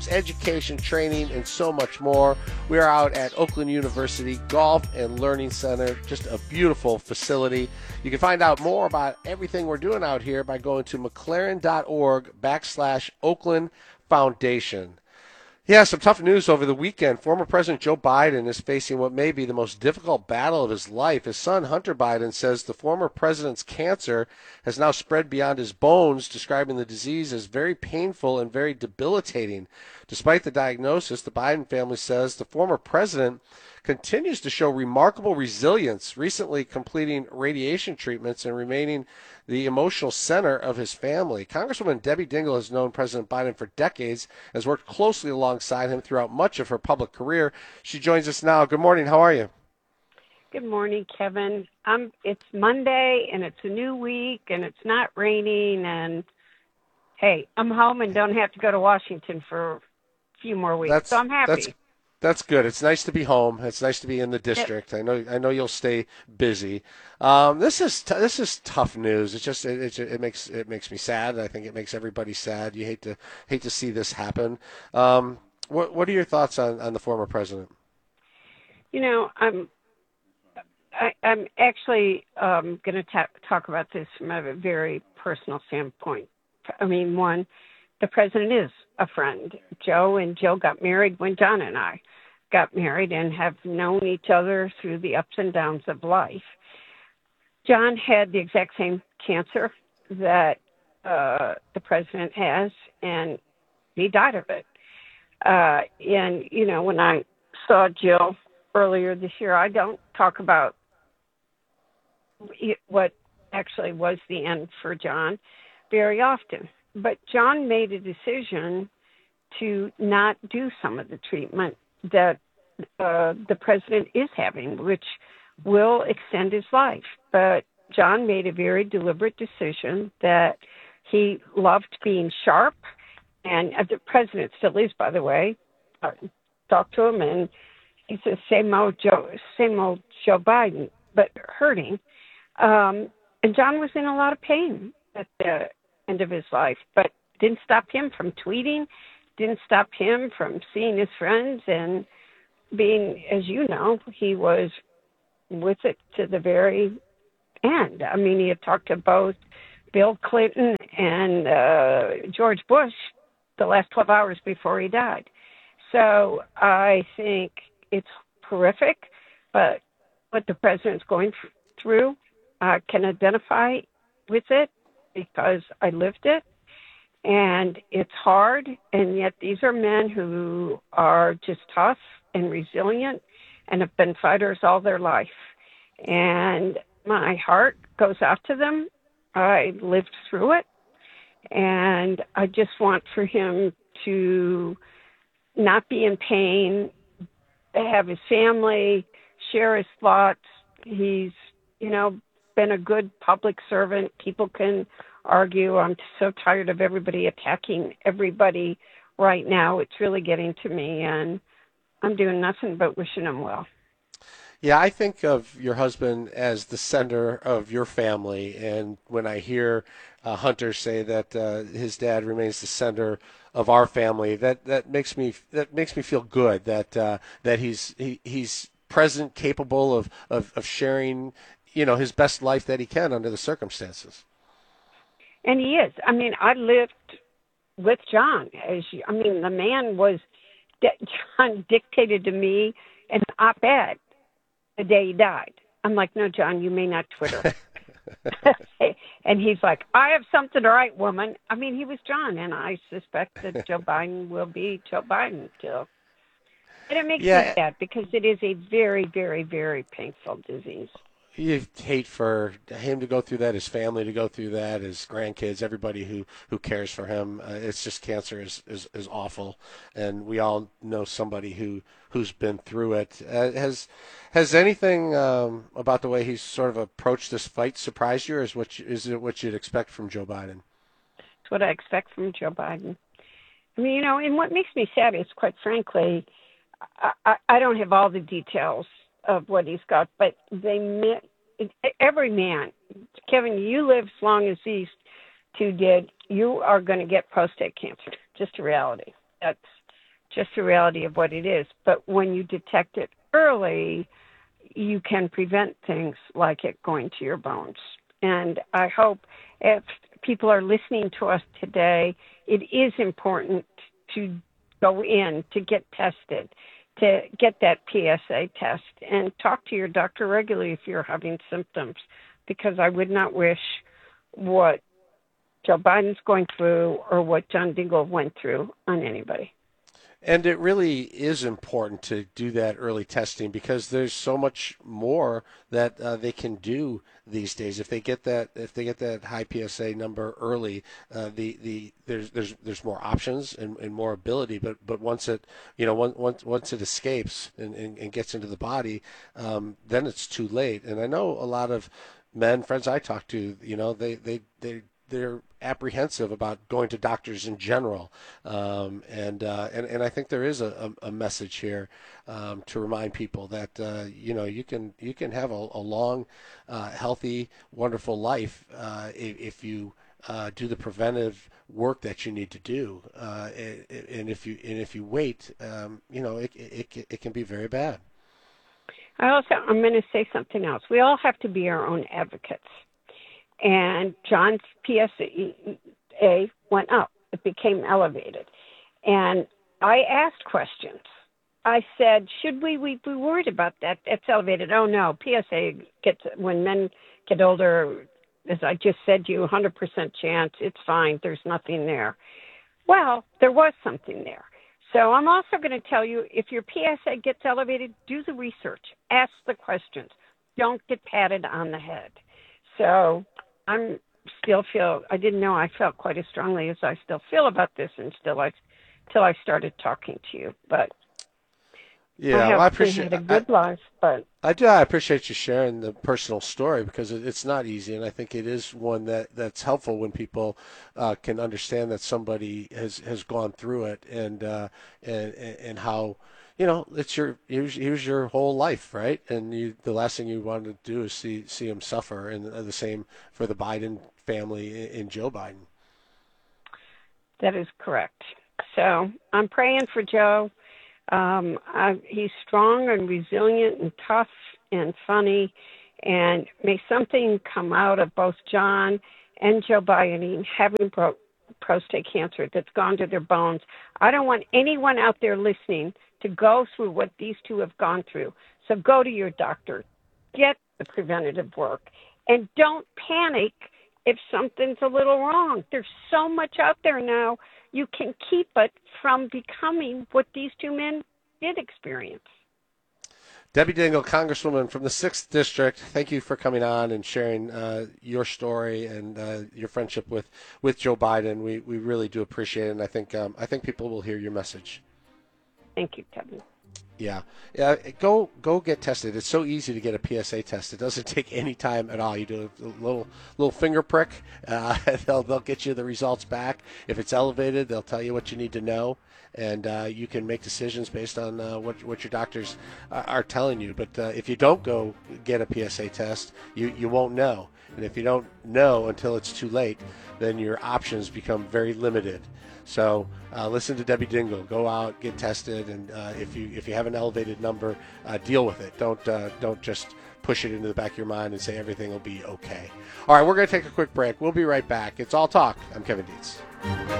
education, training, and so much more. We are out at Oakland University Golf and Learning Center, just a beautiful facility. You can find out more about everything we're doing out here by going to mclaren.org/Oakland Foundation. Yeah, some tough news over the weekend. Former President Joe Biden is facing what may be the most difficult battle of his life. His son, Hunter Biden, says the former president's cancer has now spread beyond his bones, describing the disease as very painful and very debilitating. Despite the diagnosis, the Biden family says the former president continues to show remarkable resilience, recently completing radiation treatments and remaining the emotional center of his family. Congresswoman Debbie Dingell has known President Biden for decades, has worked closely alongside him throughout much of her public career. She joins us now. Good morning. How are you? Good morning, Kevin. It's Monday, and it's a new week, and it's not raining, and hey, I'm home and don't have to go to Washington for a few more weeks, so I'm happy. That's good. It's nice to be home. It's nice to be in the district. I know you'll stay busy. This is tough news. It makes me sad. I think it makes everybody sad. You hate to see this happen. What are your thoughts on the former president? You know, I'm actually going to talk about this from a very personal standpoint. I mean, one, the president is a friend. Joe and Jill got married when John and I got married and have known each other through the ups and downs of life. John had the exact same cancer that the president has, and he died of it. And, you know, when I saw Jill earlier this year, I don't talk about what actually was the end for John very often. But John made a decision to not do some of the treatment that the president is having, which will extend his life. But John made a very deliberate decision that he loved being sharp, and the president still is, by the way. Talk to him, and he says, same old Joe Biden, but hurting. And John was in a lot of pain at the end of his life, but didn't stop him from tweeting, didn't stop him from seeing his friends and being, as you know, he was with it to the very end. I mean, he had talked to both Bill Clinton and George Bush the last 12 hours before he died. So I think it's horrific, but what the president's going through, I can identify with it because I lived it. And it's hard, and yet these are men who are just tough and resilient and have been fighters all their life. And my heart goes out to them. I lived through it, and I just want for him to not be in pain, have his family, share his thoughts. He's, been a good public servant. People can argue. I'm so tired of everybody attacking everybody right now. It's really getting to me, and I'm doing nothing but wishing him well. Yeah, I think of your husband as the center of your family, and when I hear Hunter say that his dad remains the center of our family, that makes me feel good that he's present, capable of sharing, his best life that he can under the circumstances. And he is. I mean, I lived with John. The man was, John dictated to me an op-ed the day he died. I'm like, no, John, you may not Twitter. And he's like, I have something to write, woman. I mean, he was John, and I suspect that Joe Biden will be Joe Biden still. And it makes me sad because it is a very, very, very painful disease. You hate for him to go through that, his family to go through that, his grandkids, everybody who cares for him. It's just cancer is awful, and we all know somebody who's been through it. Has anything about the way he's sort of approached this fight surprised you, or is it what you'd expect from Joe Biden? It's what I expect from Joe Biden. I mean, and what makes me sad is, quite frankly, I don't have all the details of what he's got, but every man, Kevin, you live as long as these two did, you are going to get prostate cancer. Just a reality. just the reality of what it is. But when you detect it early, you can prevent things like it going to your bones. And I hope if people are listening to us today, it is important to go in to get tested, to get that PSA test, and talk to your doctor regularly if you're having symptoms, because I would not wish what Joe Biden's going through or what John Dingell went through on anybody. And it really is important to do that early testing because there's so much more that they can do these days. If they get that high PSA number early, there's more options and more ability. But once it once it escapes and gets into the body, then it's too late. And I know a lot of men, friends I talk to, they're apprehensive about going to doctors in general, and I think there is a message here to remind people that you can have a long, healthy, wonderful life if you do the preventive work that you need to do, and if you wait, it can be very bad. I'm going to say something else. We all have to be our own advocates. And John's PSA went up. It became elevated. And I asked questions. I said, should we be worried about that? It's elevated. Oh, no. PSA when men get older, as I just said to you, 100% chance. It's fine. There's nothing there. Well, there was something there. So I'm also going to tell you, if your PSA gets elevated, do the research. Ask the questions. Don't get patted on the head. So I didn't know I felt quite as strongly as I still feel about this until I started talking to you. But yeah, I appreciate a good life. But I appreciate you sharing the personal story because it's not easy, and I think it is one that's helpful when people can understand that somebody has gone through it and how. Here's your whole life, right? And the last thing you want to do is see him suffer, and the same for the Biden family and Joe Biden. That is correct. So I'm praying for Joe. He's strong and resilient and tough and funny, and may something come out of both John and Joe Biden having prostate cancer that's gone to their bones. I don't want anyone out there listening to go through what these two have gone through. So go to your doctor, get the preventative work, and don't panic if something's a little wrong. There's so much out there now. You can keep it from becoming what these two men did experience. Debbie Dingell, Congresswoman from the 6th District, thank you for coming on and sharing your story and your friendship with Joe Biden. We really do appreciate it, and I think people will hear your message. Thank you, Kevin. Yeah. Go get tested. It's so easy to get a PSA test. It doesn't take any time at all. You do a little finger prick. They'll get you the results back. If it's elevated, they'll tell you what you need to know, and you can make decisions based on what your doctors are telling you. But if you don't go get a PSA test, you won't know. And if you don't know until it's too late, then your options become very limited. So listen to Debbie Dingell. Go out, get tested, and if you have an elevated number, deal with it. Don't just push it into the back of your mind and say everything will be okay. All right, we're going to take a quick break. We'll be right back. It's All Talk. I'm Kevin Dietz.